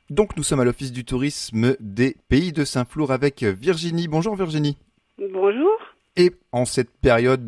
Donc nous sommes à l'Office du tourisme des Pays de Saint-Flour avec Virginie. Bonjour Virginie. Bonjour. Et en cette période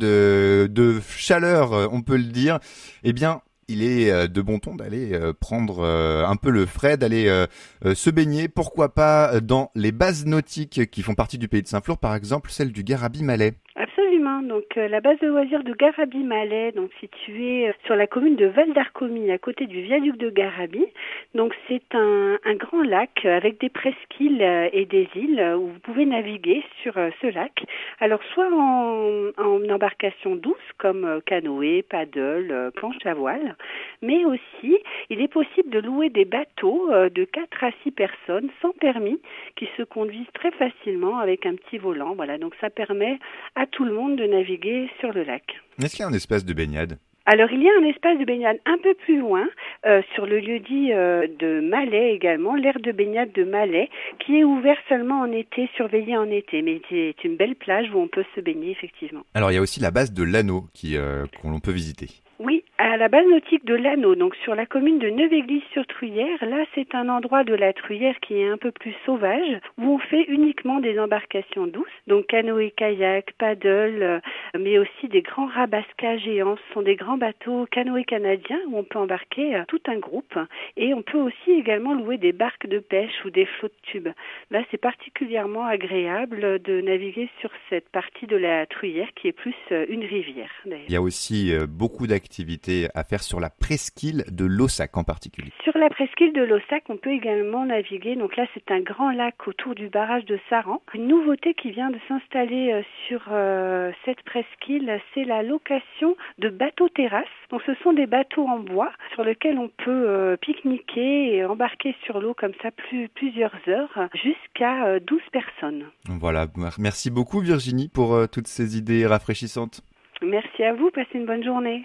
de chaleur, on peut le dire, eh bien, il est de bon ton d'aller prendre un peu le frais, d'aller se baigner. Pourquoi pas dans les bases nautiques qui font partie du Pays de Saint-Flour, par exemple celle du Garabi-Malais. Absolument. Donc la base de loisirs de Garabi-Malais, donc située sur la commune de Val-d'Arcomine, à côté du viaduc de Garabi. Donc c'est un grand lac avec des presqu'îles et des îles où vous pouvez naviguer sur ce lac. Alors soit en embarcation douce comme canoë, paddle, planche à voile, mais aussi il est possible de louer des bateaux de 4 à 6 personnes sans permis qui se conduisent très facilement avec un petit volant. Voilà, donc ça permet à tout le monde de naviguer sur le lac. Est-ce qu'il y a un espace de baignade ? Alors, il y a un espace de baignade un peu plus loin, sur le lieu-dit de Malais également, l'aire de baignade de Malais, qui est ouvert seulement en été, surveillé en été. Mais c'est une belle plage où on peut se baigner, effectivement. Alors, il y a aussi la base de l'Anneau qu'on peut visiter. Oui, à la base nautique de l'Anneau, donc sur la commune de Neuve-Église-sur-Truyère. Là, c'est un endroit de la Truyère qui est un peu plus sauvage, où on fait uniquement des embarcations douces, donc canoë, kayak, paddle, mais aussi des grands rabascas géants. Ce sont des grands bateaux canoë canadiens où on peut embarquer tout un groupe. Et on peut aussi également louer des barques de pêche ou des flottes tubes. Là, c'est particulièrement agréable de naviguer sur cette partie de la Truyère qui est plus une rivière, d'ailleurs. Il y a aussi beaucoup d'activités à faire sur la presqu'île de Laussac en particulier. Sur la presqu'île de Laussac, on peut également naviguer. Donc là, c'est un grand lac autour du barrage de Saran. Une nouveauté qui vient de s'installer sur cette presqu'île, c'est la location de bateaux-terrasses. Donc ce sont des bateaux en bois sur lesquels on peut pique-niquer et embarquer sur l'eau comme ça plusieurs heures, jusqu'à 12 personnes. Voilà, merci beaucoup Virginie pour toutes ces idées rafraîchissantes. Merci à vous, passez une bonne journée.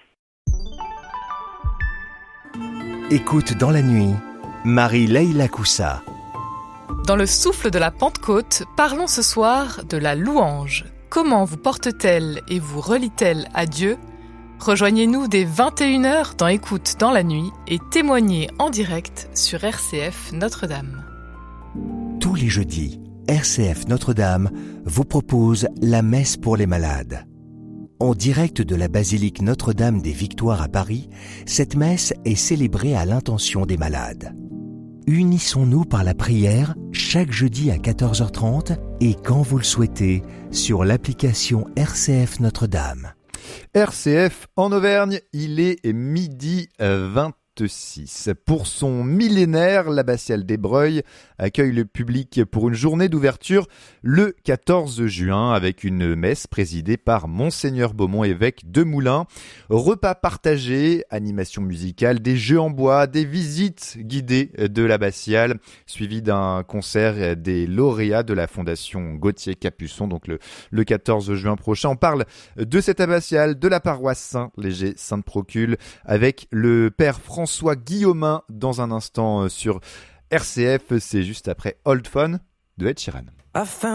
Écoute dans la nuit, Marie-Leila Coussa. Dans le souffle de la Pentecôte, parlons ce soir de la louange. Comment vous porte-t-elle et vous relie-t-elle à Dieu ? Rejoignez-nous dès 21h dans Écoute dans la nuit et témoignez en direct sur RCF Notre-Dame. Tous les jeudis, RCF Notre-Dame vous propose la messe pour les malades. En direct de la basilique Notre-Dame des Victoires à Paris, cette messe est célébrée à l'intention des malades. Unissons-nous par la prière chaque jeudi à 14h30 et quand vous le souhaitez sur l'application RCF Notre-Dame. RCF en Auvergne, il est midi 26. Pour son millénaire, l'abbatiale d'Ébreuil accueille le public pour une journée d'ouverture le 14 juin avec une messe présidée par Monseigneur Beaumont, évêque de Moulins. Repas partagés, animation musicale, des jeux en bois, des visites guidées de l'abbatiale, suivi d'un concert des lauréats de la Fondation Gauthier Capuçon, donc le 14 juin prochain. On parle de cette abbatiale de la paroisse Saint-Léger Sainte-Procule avec le père François Guillaumin dans un instant sur RCF. C'est juste après Old Phone de Ed Sheeran.